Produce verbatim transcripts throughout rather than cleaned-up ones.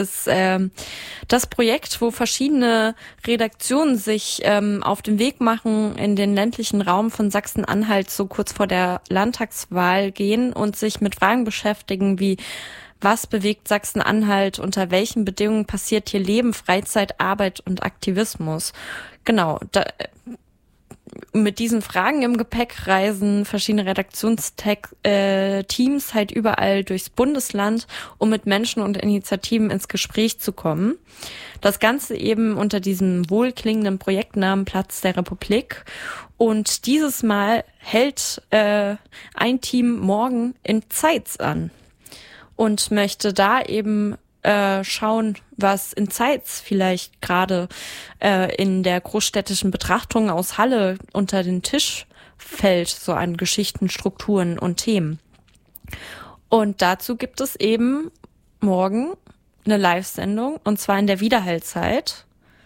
ist ähm, das Projekt, wo verschiedene Redaktionen sich ähm, auf den Weg machen, in den ländlichen Raum von Sachsen-Anhalt so kurz vor der Landtagswahl gehen und sich mit Fragen beschäftigen wie: Was bewegt Sachsen-Anhalt? Unter welchen Bedingungen passiert hier Leben, Freizeit, Arbeit und Aktivismus? Genau, da, mit diesen Fragen im Gepäck reisen verschiedene Redaktionsteams äh, halt überall durchs Bundesland, um mit Menschen und Initiativen ins Gespräch zu kommen. Das Ganze eben unter diesem wohlklingenden Projektnamen Platz der Republik. Und dieses Mal hält äh, ein Team morgen in Zeitz an und möchte da eben äh, schauen, was in Zeitz vielleicht gerade äh, in der großstädtischen Betrachtung aus Halle unter den Tisch fällt, so an Geschichten, Strukturen und Themen. Und dazu gibt es eben morgen eine Live-Sendung, und zwar in der Wiederhallzeit,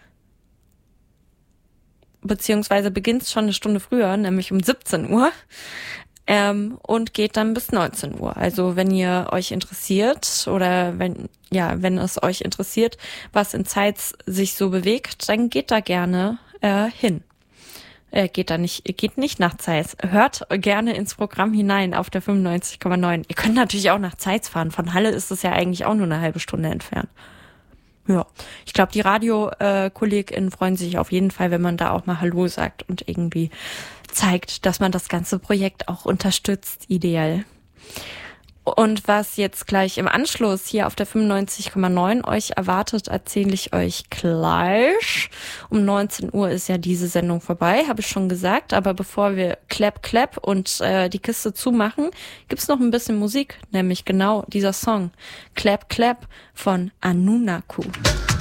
beziehungsweise beginnt es schon eine Stunde früher, nämlich um siebzehn Uhr. Ähm, und geht dann bis neunzehn Uhr. Also wenn ihr euch interessiert oder wenn ja, wenn es euch interessiert, was in Zeitz sich so bewegt, dann geht da gerne äh, hin. Äh, geht da nicht, geht nicht nach Zeitz. Hört gerne ins Programm hinein auf der fünfundneunzig Komma neun. Ihr könnt natürlich auch nach Zeitz fahren. Von Halle ist es ja eigentlich auch nur eine halbe Stunde entfernt. Ja, ich glaube, die Radio-KollegInnen freuen sich auf jeden Fall, wenn man da auch mal Hallo sagt und irgendwie zeigt, dass man das ganze Projekt auch unterstützt, ideell. Und was jetzt gleich im Anschluss hier auf der fünfundneunzig Komma neun euch erwartet, erzähle ich euch gleich. Um neunzehn Uhr ist ja diese Sendung vorbei, habe ich schon gesagt. Aber bevor wir Clap Clap und äh, die Kiste zumachen, gibt's noch ein bisschen Musik, nämlich genau dieser Song Clap Clap von Anunaku.